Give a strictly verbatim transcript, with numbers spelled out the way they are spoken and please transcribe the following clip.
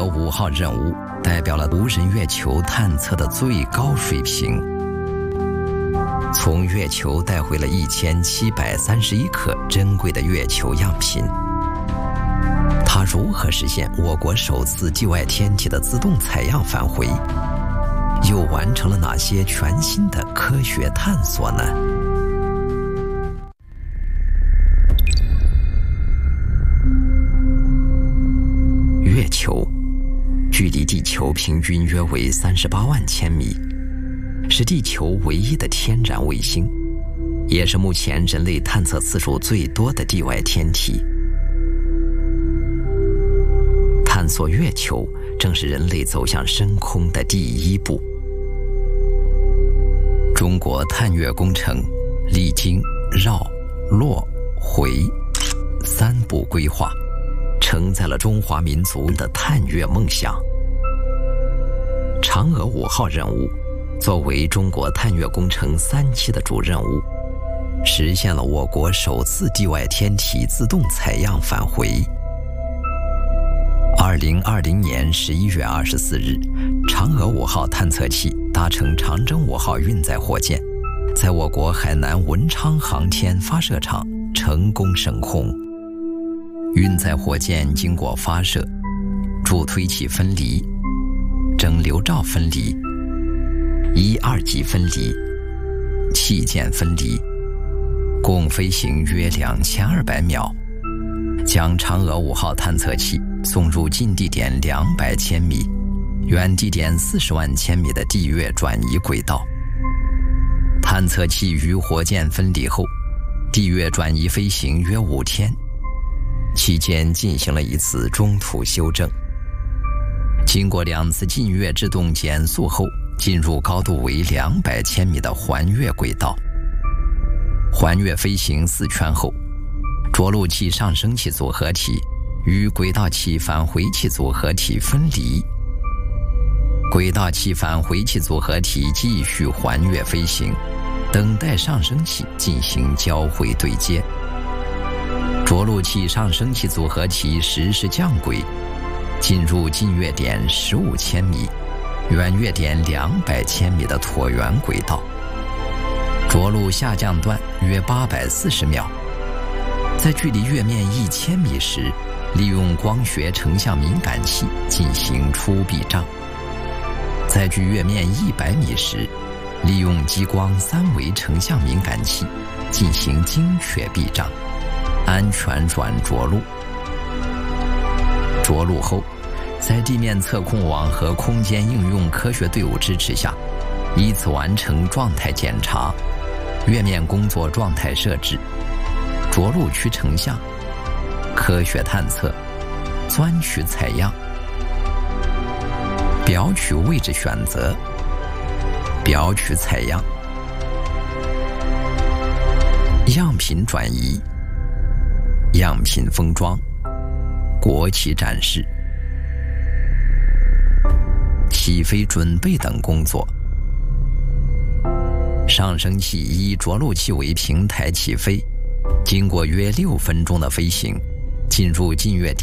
娥五号任务代表了无人月球探测的最高水平，从月球带回了一千七百三十一克珍贵的月球样品。它如何实现我国首次地外天体的自动采样返回？又完成了哪些全新的科学探索呢？月球距离地球平均约为三十八万千米，是地球唯一的天然卫星，也是目前人类探测次数最多的地外天体。探索月球正是人类走向深空的第一步。中国探月工程历经绕、落、回三步规划，承载了中华民族的探月梦想。嫦娥五号任务作为中国探月工程三期的主任务，实现了我国首次地外天体自动采样返回。二零二零年十一月二十四日，嫦娥五号探测器搭乘长征五号运载火箭，在我国海南文昌航天发射场成功升空。运载火箭经过发射、助推器分离、整流罩分离、一二级分离、器件分离，共飞行约两千二百秒，将嫦娥五号探测器送入近地点两百千米、远地点四十万千米的地月转移轨道。探测器与火箭分离后，地月转移飞行约五天，期间进行了一次中途修正。经过两次近月制动减速后，进入高度为两百千米的环月轨道。环月飞行四圈后，着陆器上升器组合体与轨道器返回器组合体分离，轨道器返回器组合体继续环月飞行，等待上升器进行交会对接。着陆器上升器组合体实施降轨，进入近月点十五千米、远月点两百千米的椭圆轨道。着陆下降段约八百四十秒，在距离月面一千米时，利用光学成像敏感器进行初避障；在距月面一百米时，利用激光三维成像敏感器进行精确避障，安全软着陆。着陆后，在地面测控网和空间应用科学队伍支持下，依次完成状态检查、月面工作状态设置、着陆区成像、科学探测、钻取采样、表取位置选择、表取采样、样品转移、样品封装、国旗展示、起飞准备等工作。上升器以着陆器为平台起飞，经过约六分钟的飞行，进入近月点